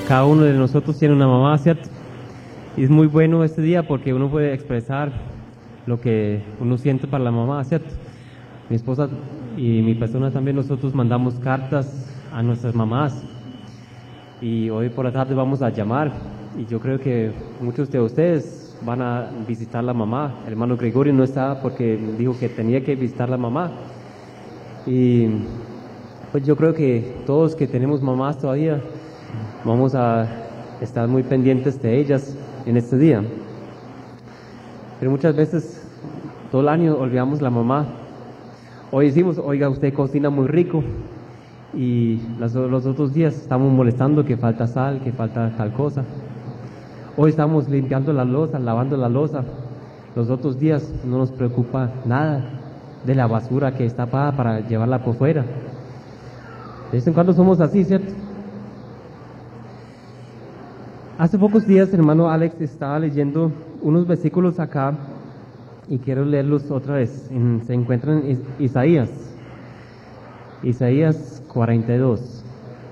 cada uno de nosotros tiene una mamá, ¿cierto? Y es muy bueno este día porque uno puede expresar lo que uno siente para la mamá, ¿cierto? Mi esposa y mi persona también, nosotros mandamos cartas a nuestras mamás. Y hoy por la tarde vamos a llamar. Y yo creo que muchos de ustedes van a visitar la mamá. El hermano Gregorio no está porque dijo que tenía que visitar la mamá. Y pues yo creo que todos que tenemos mamás todavía vamos a estar muy pendientes de ellas en este día. Pero muchas veces todo el año olvidamos la mamá. Hoy decimos, oiga, usted cocina muy rico, y los otros días estamos molestando que falta sal, que falta tal cosa. Hoy estamos limpiando la loza, lavando la loza. Los otros días no nos preocupa nada de la basura que está para llevarla por fuera. De vez en cuando somos así, ¿cierto? Hace pocos días, hermano Alex estaba leyendo unos versículos acá y quiero leerlos otra vez. Se encuentran en Isaías 42.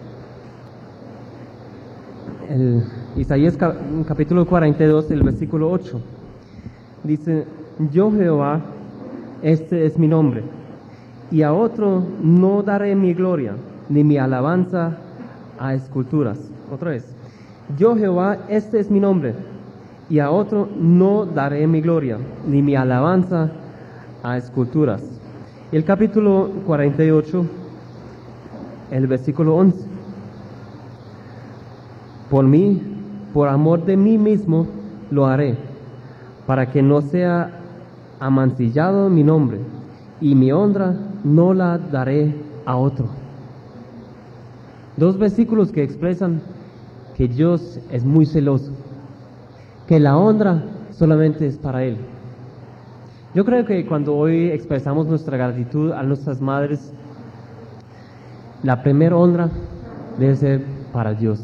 Isaías capítulo 42, el versículo 8. Dice, yo Jehová, este es mi nombre, y a otro no daré mi gloria, ni mi alabanza a esculturas. Otra vez. Yo Jehová, este es mi nombre, y a otro no daré mi gloria, ni mi alabanza a esculturas. Y el capítulo 48, el versículo 11. Por mí, por amor de mí mismo, lo haré, para que no sea amancillado mi nombre, y mi honra no la daré a otro. Dos versículos que expresan que Dios es muy celoso, que la honra solamente es para Él. Yo creo que cuando hoy expresamos nuestra gratitud a nuestras madres, la primera honra debe ser para Dios,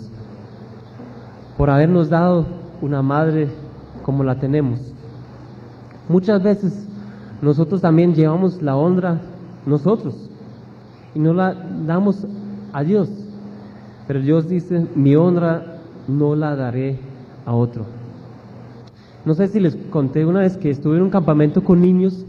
por habernos dado una madre como la tenemos. Muchas veces nosotros también llevamos la honra nosotros y no la damos a Dios. Pero Dios dice, mi honra no la daré a otro. No sé si les conté una vez que estuve en un campamento con niños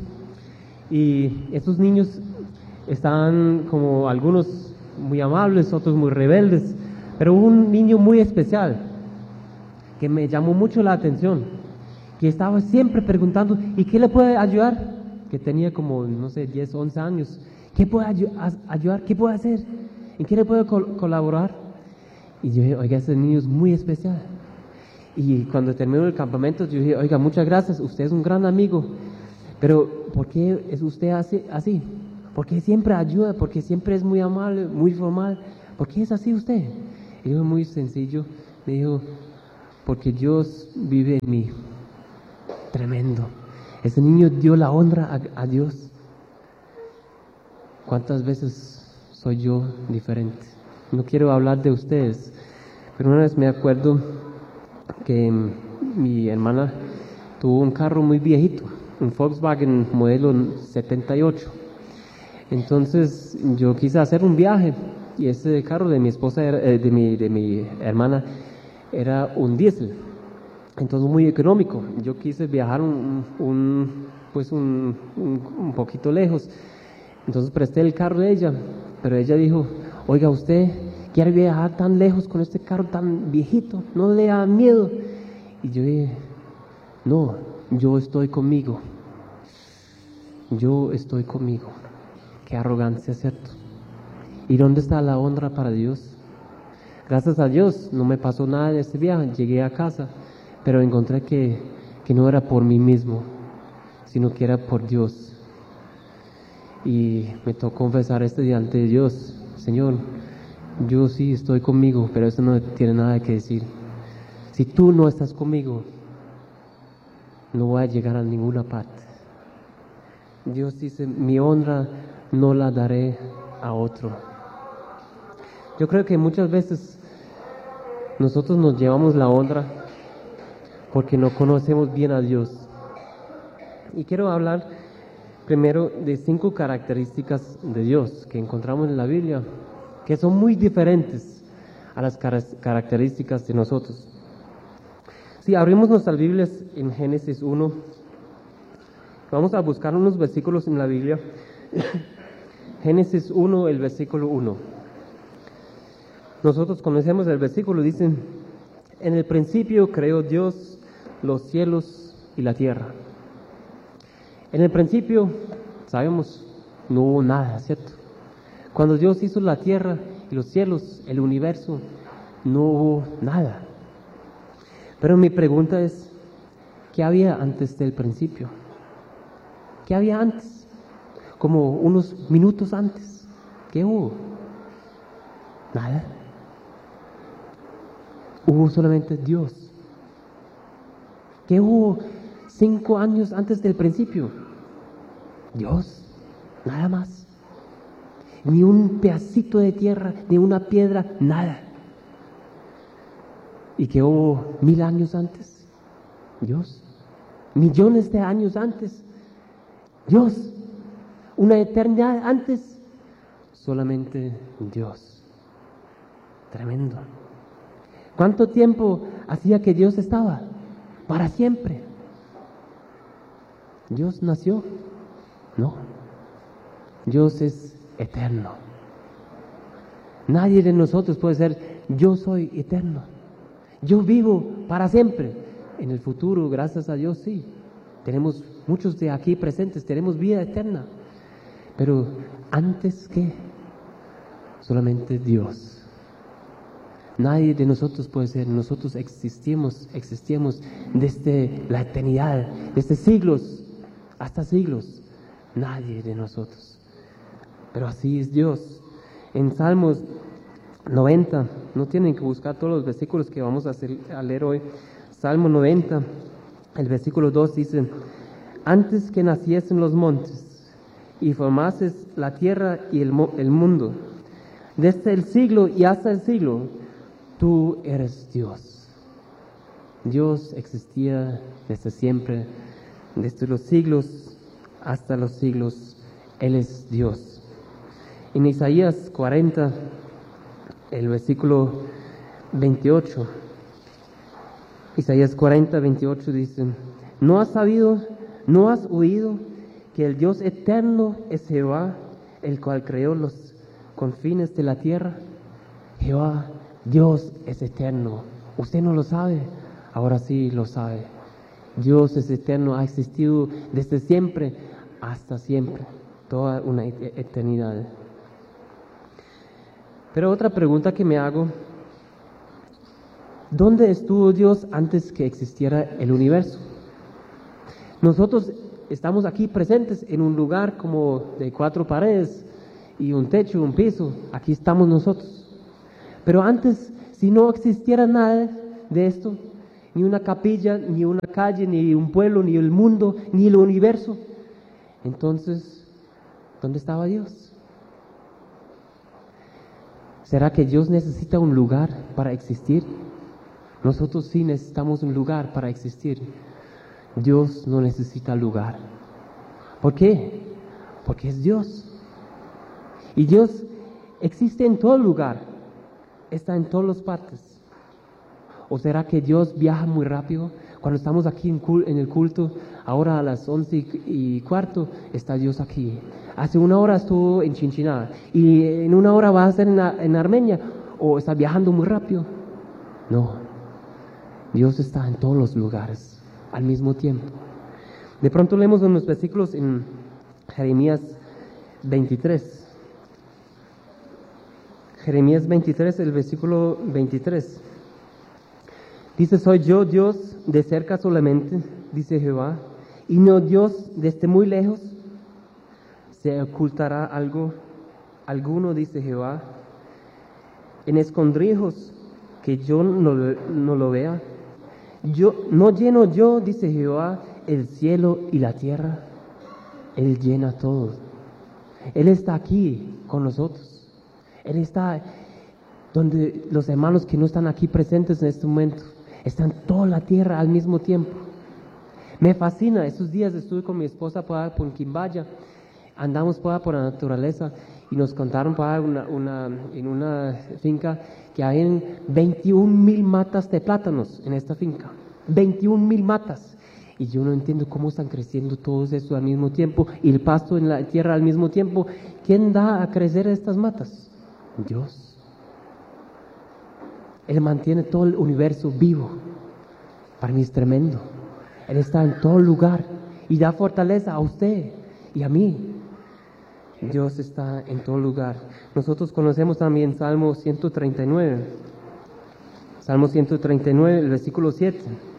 y esos niños estaban como algunos muy amables, otros muy rebeldes, pero hubo un niño muy especial que me llamó mucho la atención, que estaba siempre preguntando, ¿y qué le puede ayudar? Que tenía como, no sé, 10, 11 años. ¿Qué puede ayudar? ¿Qué puede hacer? ¿En qué le puedo colaborar? Y yo dije, oiga, ese niño es muy especial. Y cuando terminó el campamento, yo dije, oiga, muchas gracias, usted es un gran amigo, pero ¿por qué es usted así? ¿Por qué siempre ayuda? ¿Por qué siempre es muy amable, muy formal? ¿Por qué es así usted? Y dijo, muy sencillo, me dijo, porque Dios vive en mí. Tremendo. Ese niño dio la honra a Dios. ¿Cuántas veces soy yo diferente? No quiero hablar de ustedes, pero una vez me acuerdo que mi hermana tuvo un carro muy viejito, un Volkswagen modelo 78. Entonces yo quise hacer un viaje y ese carro de mi esposa, de mi hermana, era un diésel, entonces muy económico. Yo quise viajar un poquito lejos, entonces presté el carro de ella, pero ella dijo, oiga, usted quiere viajar tan lejos con este carro tan viejito, ¿no le da miedo? Y yo dije, no, yo estoy conmigo. Qué arrogancia, ¿cierto? ¿Y dónde está la honra para Dios? Gracias a Dios no me pasó nada en este viaje, llegué a casa, pero encontré que no era por mí mismo, sino que era por Dios. Y me tocó confesar este día ante Dios, Señor, yo sí estoy conmigo, pero eso no tiene nada que decir. Si tú no estás conmigo, no voy a llegar a ninguna parte. Dios dice, mi honra no la daré a otro. Yo creo que muchas veces nosotros nos llevamos la honra porque no conocemos bien a Dios. Y quiero hablar primero de 5 características de Dios que encontramos en la Biblia, que son muy diferentes a las características de nosotros. Si abrimos nuestras Biblias en Génesis 1, vamos a buscar unos versículos en la Biblia. Génesis 1, el versículo 1. Nosotros conocemos el versículo, dicen: en el principio creó Dios los cielos y la tierra. En el principio, sabemos, no hubo nada, ¿cierto? Cuando Dios hizo la tierra y los cielos, el universo, no hubo nada. Pero mi pregunta es, ¿qué había antes del principio? ¿Qué había antes? Como unos minutos antes. ¿Qué hubo? Nada. Hubo solamente Dios. ¿Qué hubo 5 años antes del principio? Dios, nada más. Ni un pedacito de tierra, ni una piedra, nada. ¿Y qué hubo 1000 años antes? Dios. Millones de años antes. Dios. Una eternidad antes. Solamente Dios. Tremendo. ¿Cuánto tiempo hacía que Dios estaba? Para siempre. ¿Dios nació? No. Dios es eterno. Nadie de nosotros puede ser yo soy eterno. Yo vivo para siempre. En el futuro, gracias a Dios, sí. Tenemos muchos de aquí presentes, tenemos vida eterna. Pero antes que solamente Dios. Nadie de nosotros puede ser. Nosotros existimos desde la eternidad, desde siglos hasta siglos. Nadie de nosotros. Pero así es Dios. En Salmos 90, no tienen que buscar todos los versículos que vamos a leer hoy. Salmo 90, el versículo 2 dice: antes que naciesen los montes y formases la tierra y el mundo, desde el siglo y hasta el siglo, tú eres Dios. Dios existía desde siempre, desde los siglos hasta los siglos. Él es Dios. En Isaías 40, el versículo 28, Isaías 40, 28 dice: ¿no has sabido, no has oído que el Dios eterno es Jehová, el cual creó los confines de la tierra? Jehová, Dios es eterno. ¿Usted no lo sabe? Ahora sí lo sabe. Dios es eterno, ha existido desde siempre hasta siempre, toda una eternidad. Pero otra pregunta que me hago: ¿dónde estuvo Dios antes que existiera el universo? Nosotros estamos aquí presentes en un lugar como de 4 paredes y un techo, un piso. Aquí estamos nosotros. Pero antes, si no existiera nada de esto, ni una capilla, ni una calle, ni un pueblo, ni el mundo, ni el universo, entonces, ¿dónde estaba Dios? ¿Será que Dios necesita un lugar para existir? Nosotros sí necesitamos un lugar para existir. Dios no necesita lugar. ¿Por qué? Porque es Dios. Y Dios existe en todo lugar. Está en todas las partes. ¿O será que Dios viaja muy rápido? Cuando estamos aquí en el culto, ahora a las 11:15, está Dios aquí. Hace 1 hora estuvo en Chinchiná y en 1 hora va a estar en Armenia. ¿O está viajando muy rápido? No. Dios está en todos los lugares al mismo tiempo. De pronto leemos unos versículos en Jeremías 23. Jeremías 23, el versículo 23. Dice: soy yo Dios de cerca solamente, dice Jehová, y no Dios desde muy lejos. ¿Se ocultará alguno, dice Jehová, en escondrijos que yo no lo vea? No lleno yo, dice Jehová, el cielo y la tierra. Él llena todo. Él está aquí con nosotros. Él está donde los hermanos que no están aquí presentes en este momento, están toda la tierra al mismo tiempo. Me fascina. Estos días estuve con mi esposa por Quimbaya Andamos por la naturaleza y nos contaron en una finca que hay 21,000 matas de plátanos en esta finca. 21,000 matas. Y yo no entiendo cómo están creciendo todos estos al mismo tiempo y el pasto en la tierra al mismo tiempo. ¿Quién da a crecer estas matas? Dios. Él mantiene todo el universo vivo. Para mí es tremendo. Él está en todo lugar y da fortaleza a usted y a mí. Dios está en todo lugar. Nosotros conocemos también Salmo 139. Salmo 139, el versículo 7.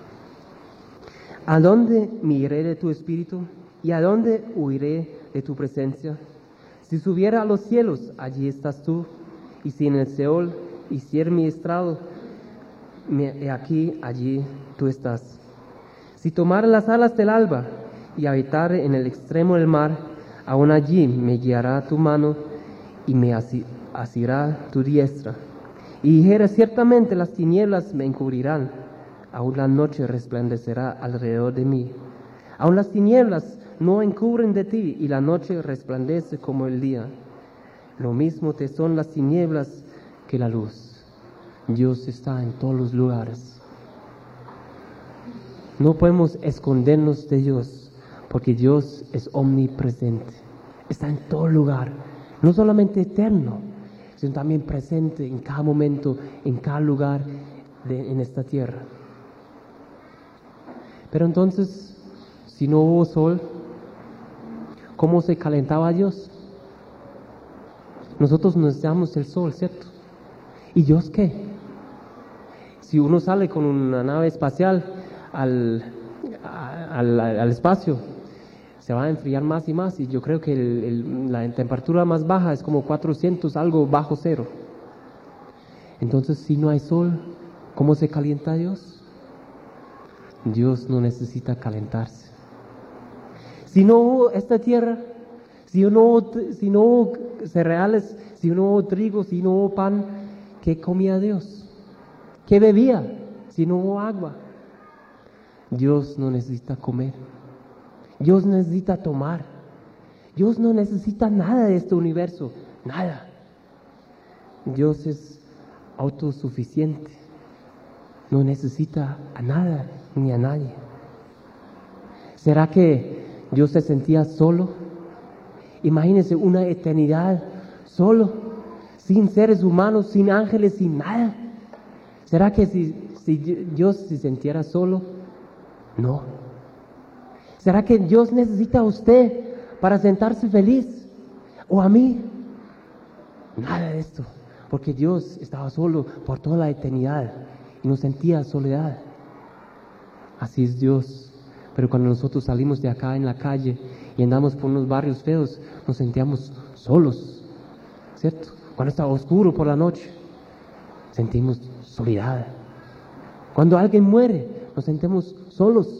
¿A dónde me iré de tu espíritu? ¿Y a dónde huiré de tu presencia? Si subiera a los cielos, allí estás tú. Y si en el Seol hiciera mi estrado, aquí, allí tú estás. Si tomara las alas del alba y habitar en el extremo del mar, aún allí me guiará tu mano y me asirá tu diestra. Y dijera, ciertamente las tinieblas me encubrirán, aún la noche resplandecerá alrededor de mí. Aún las tinieblas no encubren de ti y la noche resplandece como el día. Lo mismo te son las tinieblas que la luz. Dios está en todos los lugares. No podemos escondernos de Dios, porque Dios es omnipresente. Está en todo lugar, no solamente eterno, sino también presente en cada momento, en cada lugar en esta tierra. Pero entonces, si no hubo sol, ¿cómo se calentaba Dios? Nosotros necesitamos el sol, ¿cierto? ¿Y Dios qué? Si uno sale con una nave espacial al espacio, se va a enfriar más y más, y yo creo que la temperatura más baja es como 400, algo bajo cero. Entonces, si no hay sol, ¿cómo se calienta Dios? Dios no necesita calentarse. Si no hubo esta tierra, si no hubo cereales, si no hubo trigo, si no hubo pan, ¿qué comía Dios? ¿Qué bebía si no hubo agua? Dios no necesita comer. Dios necesita tomar. Dios no necesita nada de este universo, nada. Dios es autosuficiente. No necesita a nada ni a nadie. ¿Será que Dios se sentía solo? Imagínense una eternidad solo, sin seres humanos, sin ángeles, sin nada. ¿Será que si Dios se sintiera solo? No. ¿Será que Dios necesita a usted para sentarse feliz? ¿O a mí? Nada de esto, porque Dios estaba solo por toda la eternidad y no sentía soledad. Así es Dios. Pero cuando nosotros salimos de acá en la calle y andamos por unos barrios feos, nos sentíamos solos, ¿cierto? Cuando está oscuro por la noche, sentimos soledad. Cuando alguien muere, nos sentimos solos.